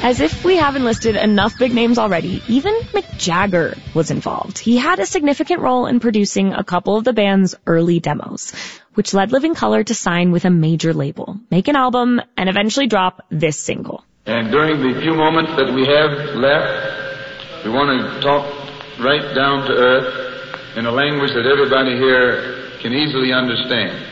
As if we haven't listed enough big names already, even Mick Jagger was involved. He had a significant role in producing a couple of the band's early demos, which led Living Colour to sign with a major label, make an album, and eventually drop this single. And during the few moments that we have left, we want to talk right down to earth in a language that everybody here can easily understand.